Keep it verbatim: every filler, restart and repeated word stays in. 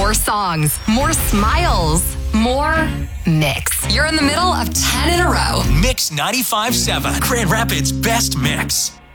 More songs, more smiles, more mix. You're in the middle of ten in a row. Mix ninety-five point seven, Grand Rapids' best mix.